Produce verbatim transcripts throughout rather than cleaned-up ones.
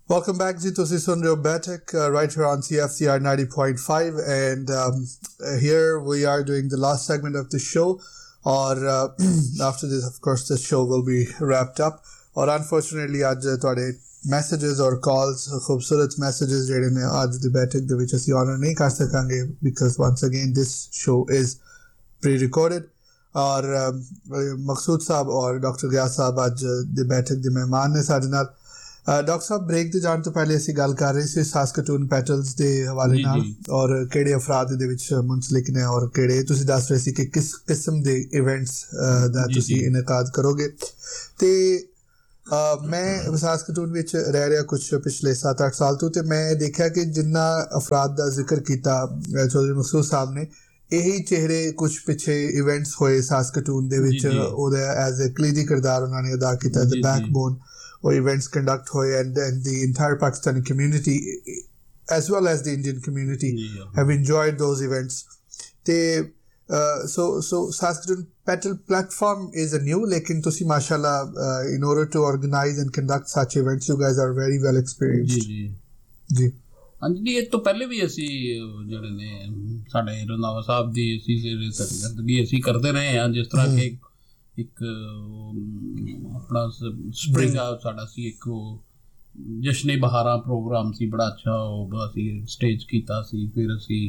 Welcome back ji, ਤੁਸੀਂ ਸੁਣ ਰਹੇ ਹੋ Batik uh, right here on C F C R ninety point five and um, uh, here we are doing the last segment of the show or uh, after this of course the show will be wrapped up or unfortunately ਅੱਜ ਤੁਹਾਡੇ messages or calls ਖੂਬਸੂਰਤ messages ਜਿਹੜੇ ਨੇ ਅੱਜ ਦੀ Batik ਦੇ ਵਿੱਚ ਅਸੀਂ honor ਨਹੀਂ ਕਰ ਸਕਾਂਗੇ because once again this show is pre-recorded ਔਰ ਮਕਸੂਦ ਸਾਹਿਬ ਔਰ ਡਾਕਟਰ ਗਿਆਸ ਸਾਹਿਬ ਅੱਜ ਦੀ Batik ਦੇ ਮਹਿਮਾਨ ਨੇ ਸਾਡੇ ਨਾਲ ਡਾਕਟਰ ਸਾਹਿਬ ਬ੍ਰੇਕ ਤੇ ਜਾਣ ਤੋਂ ਪਹਿਲੇ ਅਸੀਂ ਗੱਲ ਕਰ ਰਹੇ ਸੀ ਸਾਸਕਟੂਨ ਪੈਟਲਸ ਦੇ ਹਵਾਲੇ ਨਾਲ ਔਰ ਕਿਹੜੇ ਅਫਰਾਦ ਦੇ ਵਿੱਚ ਮੁੰਸਲਿਕ ਨੇ ਔਰ ਕਿਹੜੇ ਤੁਸੀਂ ਦੱਸ ਰਹੇ ਸੀ ਕਿ ਕਿਸ ਕਿਸਮ ਦੇ ਇਵੈਂਟਸ ਦਾ ਤੁਸੀਂ ਇਨਕਾਦ ਕਰੋਗੇ ਤੇ ਮੈਂ ਸਾਸਕਟੂਨ ਵਿੱਚ ਰਹਿ ਰਿਹਾ ਕੁਛ ਪਿਛਲੇ ਸੱਤ ਅੱਠ ਸਾਲ ਤੋਂ ਤੇ ਮੈਂ ਦੇਖਿਆ ਕਿ ਜਿੰਨਾ ਅਫਰਾਦ ਦਾ ਜ਼ਿਕਰ ਕੀਤਾ ਚੌਧਰੀ ਮਕਸੂਦ ਸਾਹਿਬ ਨੇ ਇਹੀ ਚਿਹਰੇ ਕੁਛ ਪਿੱਛੇ ਇਵੈਂਟਸ ਹੋਏ ਸਾਸਕਟੂਨ ਦੇ ਵਿੱਚ ਉਹਦਾ ਐਜ਼ ਅ ਕਲੀਦੀ ਕਿਰਦਾਰ ਉਹਨਾਂ ਨੇ ਅਦਾ ਕੀਤਾ ਦ backbone or events conduct hoye and, and the entire Pakistani community as well as the Indian community yeah. have enjoyed those events. They, uh, so so Saskatoon Petal platform is a new lekin tusi mashallah uh, in order to organize and conduct such events you guys are very well experienced. ਜੀ ਜੀ ਹਾਂਜੀ ਇਹ ਤੋਂ ਪਹਿਲੇ ਵੀ ਅਸੀਂ ਜਿਹੜੇ ਨੇ ਸਾਡੇ ਰੰਧਾਵਾ ਸਾਹਿਬ ਦੀ ਅਸੀਂ ਜਿਹੜੇ ਸਰਗਰਦਗੀ ਅਸੀਂ ਕਰਦੇ ਰਹੇ ਹਾਂ ਜਿਸ ਤਰ੍ਹਾਂ ਕਿ ਇੱਕ ਆਪਣਾ ਸਪਰਿੰਗ ਆ ਸਾਡਾ ਸੀ ਇੱਕ ਉਹ ਜਸ਼ਨੇ ਬਹਾਰਾਂ ਪ੍ਰੋਗਰਾਮ ਸੀ ਬੜਾ ਅੱਛਾ ਉਹ ਅਸੀਂ ਸਟੇਜ ਕੀਤਾ ਸੀ ਫਿਰ ਅਸੀਂ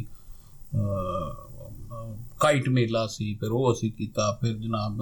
ਕਾਈਟ ਮੇਲਾ ਸੀ ਫਿਰ ਉਹ ਅਸੀਂ ਕੀਤਾ ਫਿਰ ਜਨਾਬ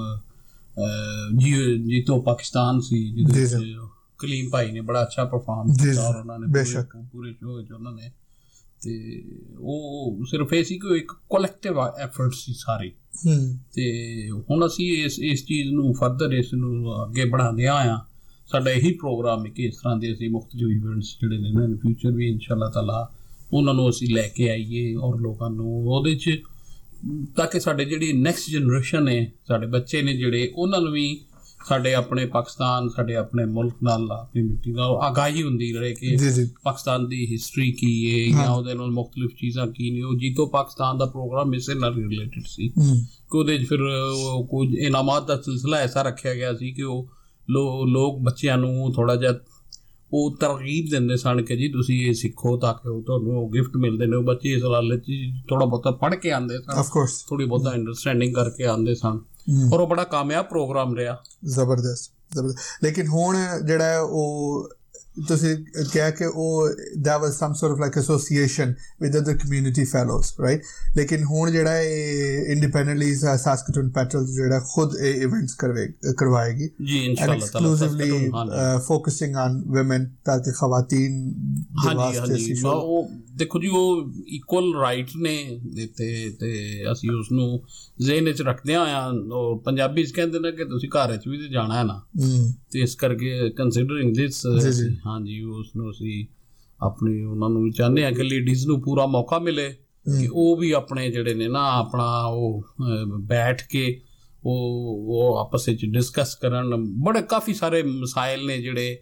ਜੀ ਜੀਤੋ ਪਾਕਿਸਤਾਨ ਸੀ ਜਿਹਦੇ ਵਿੱਚ ਕਲੀਮ ਭਾਈ ਨੇ ਬੜਾ ਅੱਛਾ ਪਰਫਾਰਮ ਕੀਤਾ ਔਰ ਉਹਨਾਂ ਨੇ ਪੂਰੇ ਸ਼ੋਅ ਵਿੱਚ ਉਹਨਾਂ ਨੇ ਤੇ ਉਹ ਸਿਰਫ ਇਹ ਸੀ ਕਿ ਇੱਕ ਕੋਲੈਕਟਿਵ ਐਫਰਟ ਸੀ ਸਾਰੀ ਤੇ ਹੁਣ ਅਸੀਂ ਇਸ ਇਸ ਚੀਜ਼ ਨੂੰ ਫਰਦਰ ਇਸ ਨੂੰ ਅੱਗੇ ਵਧਾਉਂਦੇ ਆਇਆ ਸਾਡਾ ਇਹੀ ਪ੍ਰੋਗਰਾਮ ਹੈ ਕਿ ਇਸ ਤਰ੍ਹਾਂ ਦੇ ਅਸੀਂ ਮੁਖਤਲਿਫ ਇਵੈਂਟਸ ਜਿਹੜੇ ਨੇ ਇਨ ਫਿਊਚਰ ਵੀ ਇਨਸ਼ਾਅੱਲਾ ਤਾਲਾ ਉਹਨਾਂ ਨੂੰ ਅਸੀਂ ਲੈ ਕੇ ਆਈਏ ਔਰ ਲੋਕਾਂ ਨੂੰ ਉਹਦੇ 'ਚ ਤਾਂ ਕਿ ਸਾਡੇ ਜਿਹੜੀ ਨੈਕਸਟ ਜਨਰੇਸ਼ਨ ਹੈ ਸਾਡੇ ਬੱਚੇ ਨੇ ਜਿਹੜੇ ਉਹਨਾਂ ਨੂੰ ਵੀ ਸਾਡੇ ਆਪਣੇ ਪਾਕਿਸਤਾਨ ਸਾਡੇ ਆਪਣੇ ਮੁਲਕ ਨਾਲ ਆਪਣੀ ਮਿੱਟੀ ਨਾਲ ਆਗਾਹੀ ਹੁੰਦੀ ਰਹੇ ਕਿ ਪਾਕਿਸਤਾਨ ਦੀ ਹਿਸਟਰੀ ਕੀ ਹੈ ਜਾਂ ਉਹਦੇ ਨਾਲ ਮੁਖਤਲਿਫ ਚੀਜ਼ਾਂ ਕੀ ਨੇ ਉਹ ਜੀਤੋ ਪਾਕਿਸਤਾਨ ਦਾ ਪ੍ਰੋਗਰਾਮ ਇਸੇ ਨਾਲ ਰਿਲੇਟਡ ਸੀ ਕਿ ਉਹਦੇ 'ਚ ਫਿਰ ਕੁਝ ਇਨਾਮਾਤ ਦਾ ਸਿਲਸਿਲਾ ਐਸਾ ਰੱਖਿਆ ਗਿਆ ਸੀ ਕਿ ਉਹ ਲੋ ਲੋਕ ਬੱਚਿਆਂ ਨੂੰ ਥੋੜ੍ਹਾ ਜਿਹਾ ਉਹ ਤਰਗੀਬ ਦਿੰਦੇ ਸਨ ਕਿ ਜੀ ਤੁਸੀਂ ਇਹ ਸਿੱਖੋ ਤਾਂ ਕਿ ਉਹ ਤੁਹਾਨੂੰ ਉਹ ਗਿਫਟ ਮਿਲਦੇ ਨੇ ਉਹ ਬੱਚੇ ਇਸ ਲਾਲਚ 'ਚ ਥੋੜ੍ਹਾ ਬਹੁਤਾ ਪੜ੍ਹ ਕੇ ਆਉਂਦੇ ਸਨ ਥੋੜ੍ਹੀ ਬਹੁਤਾ ਅੰਡਰਸਟੈਂਡਿੰਗ ਕਰਕੇ ਆਉਂਦੇ ਸਨ ਔਰ ਉਹ ਬੜਾ ਕਾਮਯਾਬ ਪ੍ਰੋਗਰਾਮ ਰਿਹਾ ਜ਼ਬਰਦਸਤ ਜ਼ਬਰਦਸਤ ਲੇਕਿਨ ਹੁਣ ਜਿਹੜਾ ਉਹ ਤੁਸੀਂ ਕਿਹਾ ਕਿ ਉਹ that was some sort of like association with other community fellows right ਲੇਕਿਨ ਹੁਣ ਜਿਹੜਾ ਇਹ independently Saskatoon Petals ਜਿਹੜਾ ਖੁਦ ਇਹ ਇਵੈਂਟਸ ਕਰਵੇ ਕਰਵਾਏਗੀ ਜੀ ਇਨਸ਼ਾਅੱਲਾ ਤਾਲਾ exclusively focusing on women ਤਾਂ ਕਿ ਖਵਾਤੀਨ ਹਾਂਜੀ ਹਾਂਜੀ ਉਹ ਦੇਖੋ ਜੀ ਉਹ ਇਕੁਅਲ ਰਾਈਟ ਨੇ ਤੇ ਤੇ ਅਸੀਂ ਉਸ ਨੂੰ ਜ਼ਿਹਨ 'ਚ ਰੱਖਦੇ ਹਾਂ ਉਹ ਪੰਜਾਬੀ 'ਚ ਕਹਿੰਦੇ ਨੇ ਕਿ ਤੁਸੀਂ ਘਰ 'ਚ ਵੀ ਤੇ ਜਾਣਾ ਹੈ ਨਾ ਤੇ ਇਸ ਕਰਕੇ ਕੰਸੀਡਰਿੰਗ ਦਿਸ ਹਾਂਜੀ ਉਸ ਨੂੰ ਅਸੀਂ ਆਪਣੀ ਉਹਨਾਂ ਨੂੰ ਵੀ ਚਾਹੁੰਦੇ ਹਾਂ ਕਿ ਲੇਡੀਜ਼ ਨੂੰ ਪੂਰਾ ਮੌਕਾ ਮਿਲੇ ਕਿ ਉਹ ਵੀ ਆਪਣੇ ਜਿਹੜੇ ਨੇ ਨਾ ਆਪਣਾ ਉਹ ਬੈਠ ਕੇ ਉਹ ਉਹ ਆਪਸ ਵਿੱਚ ਡਿਸਕਸ ਕਰਨ ਬੜੇ ਕਾਫੀ ਸਾਰੇ ਮਸਾਇਲ ਨੇ ਜਿਹੜੇ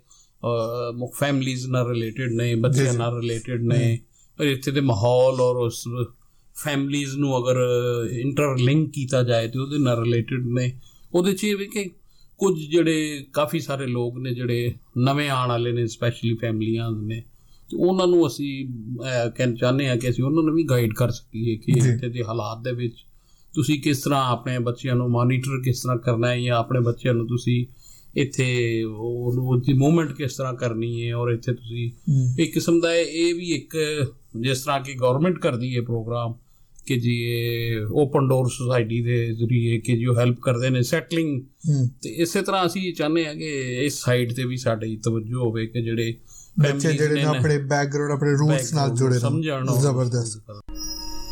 ਫੈਮਲੀਜ਼ ਨਾਲ ਰਿਲੇਟਿਡ ਨੇ ਬੱਚਿਆਂ ਨਾਲ ਰਿਲੇਟਿਡ ਨੇ ਪਰ ਇੱਥੇ ਦੇ ਮਾਹੌਲ ਔਰ ਉਸ ਫੈਮਲੀਜ਼ ਨੂੰ ਅਗਰ ਇੰਟਰਲਿੰਕ ਕੀਤਾ ਜਾਏ ਤਾਂ ਉਹਦੇ ਨਾਲ ਰਿਲੇਟਿਡ ਨੇ ਉਹਦੇ 'ਚ ਇਹ ਵੀ ਕਿ ਕੁਝ ਜਿਹੜੇ ਕਾਫੀ ਸਾਰੇ ਲੋਕ ਨੇ ਜਿਹੜੇ ਨਵੇਂ ਆਉਣ ਵਾਲੇ ਨੇ ਸਪੈਸ਼ਲੀ ਫੈਮਲੀਆਂ ਨੇ ਅਤੇ ਉਹਨਾਂ ਨੂੰ ਅਸੀਂ ਕਹਿਣਾ ਚਾਹੁੰਦੇ ਹਾਂ ਕਿ ਅਸੀਂ ਉਹਨਾਂ ਨੂੰ ਵੀ ਗਾਈਡ ਕਰ ਸਕੀਏ ਕਿ ਇੱਥੇ ਦੇ ਹਾਲਾਤ ਦੇ ਵਿੱਚ ਤੁਸੀਂ ਕਿਸ ਤਰ੍ਹਾਂ ਆਪਣੇ ਬੱਚਿਆਂ ਨੂੰ ਮੋਨੀਟਰ ਕਿਸ ਤਰ੍ਹਾਂ ਕਰਨਾ ਹੈ ਜਾਂ ਆਪਣੇ ਬੱਚਿਆਂ ਨੂੰ ਤੁਸੀਂ ਇੱਥੇ ਉਹਨੂੰ ਉਹਦੀ ਮੂਵਮੈਂਟ ਕਿਸ ਤਰ੍ਹਾਂ ਕਰਨੀ ਹੈ ਔਰ ਇੱਥੇ ਤੁਸੀਂ ਇੱਕ ਕਿਸਮ ਦਾ ਇਹ ਵੀ ਇੱਕ ਜਿਸ ਤਰ੍ਹਾਂ ਕਿ ਗੌਰਮੈਂਟ ਕਰਦੀ ਹੈ ਪ੍ਰੋਗਰਾਮ ਕਿ ਜੀ ਇਹ ਓਪਨ ਡੋਰ ਸੁਸਾਇਟੀ ਦੇ ਜ਼ਰੀਏ ਕਿ ਜੋ ਹੈਲਪ ਕਰਦੇ ਨੇ ਸੈਟਲਿੰਗ ਤੇ ਇਸੇ ਤਰ੍ਹਾਂ ਅਸੀਂ ਚਾਹੁੰਦੇ ਹਾਂ ਕਿ ਇਸ ਸਾਈਡ 'ਤੇ ਵੀ ਸਾਡੀ ਤਵੱਜੋ ਹੋਵੇ ਕਿ ਜਿਹੜੇ ਬੱਚੇ ਜਿਹੜੇ ਆਪਣੇ ਬੈਕਗਰਾਊਂਡ ਆਪਣੇ ਰੂਟਸ ਨਾਲ ਜੁੜੇ ਸਮਝਣ ਜ਼ਬਰਦਸਤ